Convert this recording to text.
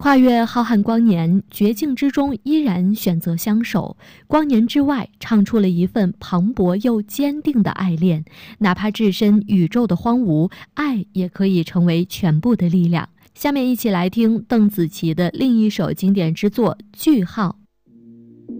跨越浩瀚光年，绝境之中依然选择相守，光年之外唱出了一份磅礴又坚定的爱恋。哪怕置身宇宙的荒芜，爱也可以成为全部的力量。下面一起来听邓紫棋的另一首经典之作《句号》。